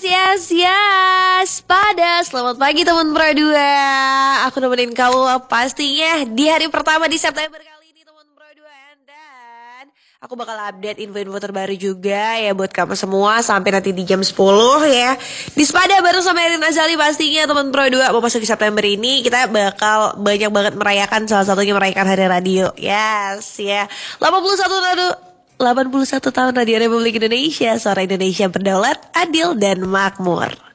Yes. Pada selamat pagi teman Pro 2. Aku nemenin kamu pastinya di hari pertama di September kali ini teman Pro 2. Dan aku bakal update info-info terbaru juga ya buat kamu semua sampai nanti di jam 10 ya. Di Spada bareng sama Erin Azali pastinya teman Pro 2. Mau masuk di September ini kita bakal banyak banget merayakan, salah satunya merayakan Hari Radio. Yes ya. 81 tahun Radio Republik Indonesia, suara Indonesia berdaulat, adil dan makmur.